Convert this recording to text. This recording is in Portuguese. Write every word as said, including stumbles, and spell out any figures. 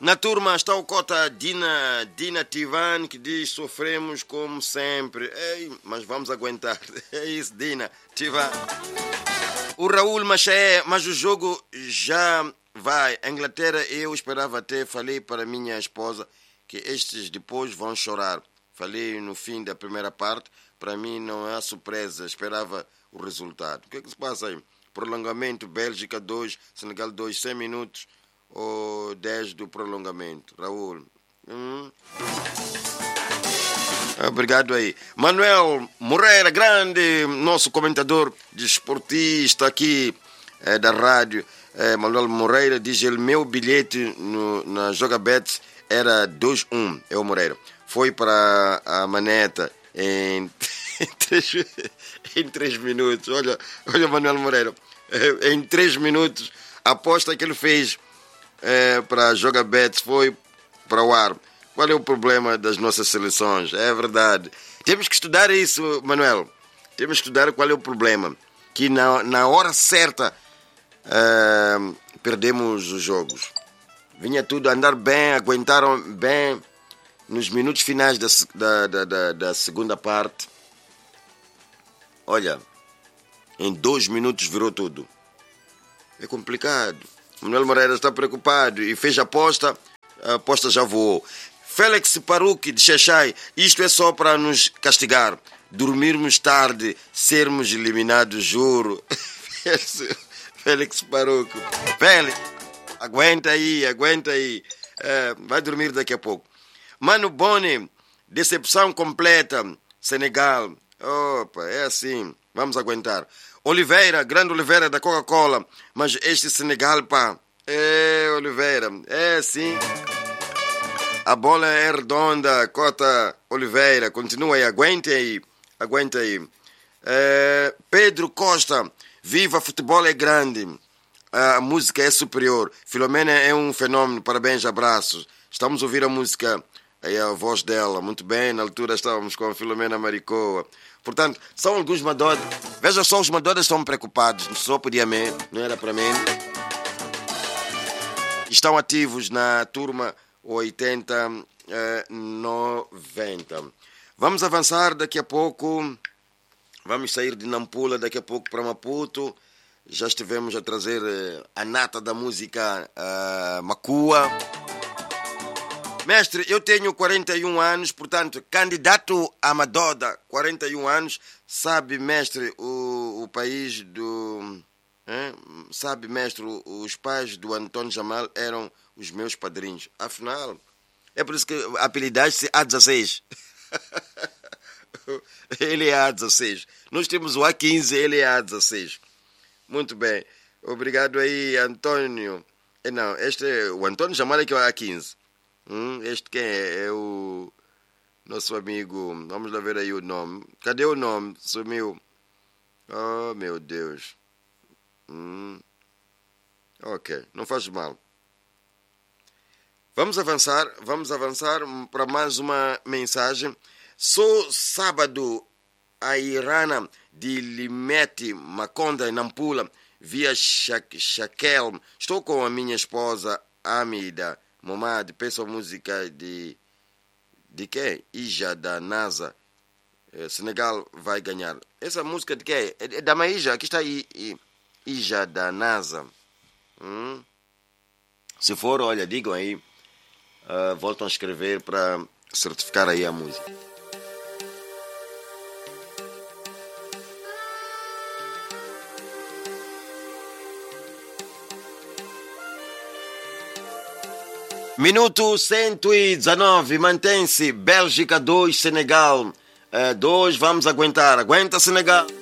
Na turma está o cota Dina, Dina Tivan, que diz: sofremos como sempre. Ei, mas vamos aguentar. É isso, Dina Tivan. O Raul Maché, mas o jogo já vai. A Inglaterra, eu esperava até, falei para minha esposa que estes depois vão chorar. Falei no fim da primeira parte, para mim não há surpresa, esperava o resultado. O que é que se passa aí? Prolongamento, Bélgica dois, Senegal dois, cem minutos ou dez do prolongamento. Raul. Hum. Obrigado aí. Manuel Moreira, grande, nosso comentador desportista aqui é, da rádio. É, Manuel Moreira diz: ele, meu bilhete no, na Jogabet era dois a um. É o Moreira. Foi para a maneta em, em, três, em três minutos. Olha, olha Manuel Moreira. É, em três minutos, a aposta que ele fez é, para a Jogabet foi para o ar. Qual é o problema das nossas seleções? É verdade. Temos que estudar isso, Manuel. Temos que estudar qual é o problema. Que na, na hora certa uh, perdemos os jogos. Vinha tudo a andar bem, aguentaram bem. Nos minutos finais da, da, da, da segunda parte, olha, em dois minutos virou tudo. É complicado. Manuel Moreira está preocupado e fez a aposta, a aposta já voou. Félix Paruque de Xaxai: isto é só para nos castigar. Dormirmos tarde, sermos eliminados, juro. Félix Paruque. Félix, aguenta aí, aguenta aí. É, vai dormir daqui a pouco. Mano Boni, decepção completa. Senegal. Opa, é assim. Vamos aguentar. Oliveira, grande Oliveira da Coca-Cola. Mas este Senegal, pá. É, Oliveira. É sim. A bola é redonda, Cota Oliveira, continua aí, aguente aí, aguente aí. É, Pedro Costa: viva, futebol é grande, a música é superior. Filomena é um fenômeno, parabéns, abraços. Estamos a ouvir a música, aí a voz dela, muito bem, na altura estávamos com a Filomena Maricoa. Portanto, são alguns madodas, veja só, os madodas estão preocupados, só podia mim, não era para mim. Estão ativos na turma oitenta, noventa. Vamos avançar daqui a pouco. Vamos sair de Nampula daqui a pouco para Maputo. Já estivemos a trazer a nata da música uh, Macua. Mestre, eu tenho quarenta e um anos, portanto, candidato a Madoda, quarenta e um anos. Sabe, mestre, o, o país do... Hein? Sabe, mestre, os pais do Antônio Jamal eram os meus padrinhos. Afinal, é por isso que apelidaste-se A dezesseis. Ele é A dezesseis. Nós temos o A quinze, ele é A dezesseis. Muito bem. Obrigado aí, Antônio. Não, este é o Antônio Jamal, é que é o A quinze. Hum, este quem é? É o nosso amigo. Vamos lá ver aí o nome. Cadê o nome? Sumiu. Oh, meu Deus. Hum. Ok, não faz mal. Vamos avançar, vamos avançar para mais uma mensagem. Sou sábado a Irana de Limete, Maconda, em Nampula, via Shaquel. Estou com a minha esposa Amida Momad. Peço a música de de quê? Ija da NASA. Senegal vai ganhar. Essa música de quê? É da Maíja. Aqui está aí. Ija da NASA. Hum? Se for, olha, digam aí. Uh, voltam a escrever para certificar aí a música. Minuto cento e dezenove, mantém-se. Bélgica dois, Senegal dois. Vamos aguentar. Aguenta, Senegal.